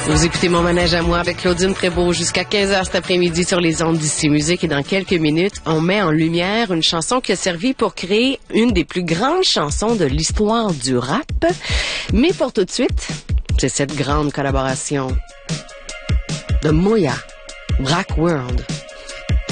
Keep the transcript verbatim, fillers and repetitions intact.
Vous écoutez Mon Manège à moi avec Claudine Prévost jusqu'à quinze heures cet après-midi sur les ondes d'Ici Musique. Et dans quelques minutes, on met en lumière une chanson qui a servi pour créer une des plus grandes chansons de l'histoire du rap. Mais pour tout de suite, c'est cette grande collaboration de Moya, Black World.